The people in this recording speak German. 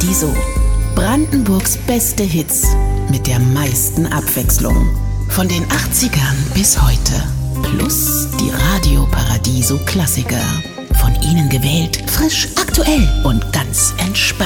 Paradiso. Brandenburgs beste Hits mit der meisten Abwechslung. Von den 80ern bis heute. Plus die Radio Paradiso Klassiker. Von Ihnen gewählt, frisch, aktuell und ganz entspannt.